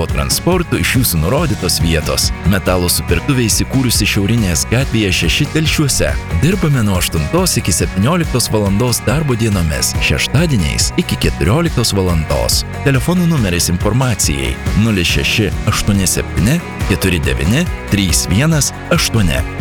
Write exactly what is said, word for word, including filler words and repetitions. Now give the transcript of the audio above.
transporto iš jūsų nurodytos vietos. Metalo supirktuvė įsikūrusi Šiaurinės gatvėje šeši Telšiuose. Dirbame nuo aštuntos iki septynioliktos valandos darbo dienomis, šeštadieniais iki keturioliktos valandos. Telefonų numeris informacijai nulis šeši aštuoni septyni keturi devyni trys vienas aštuoni.